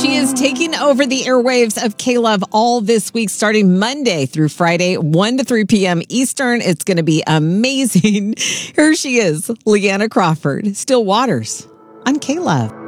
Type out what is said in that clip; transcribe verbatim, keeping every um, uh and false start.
She is taking over the airwaves of K-Love all this week, starting Monday through Friday, one to three p.m. Eastern. It's going to be amazing. Here she is, Leanna Crawford, Still Waters on K-Love.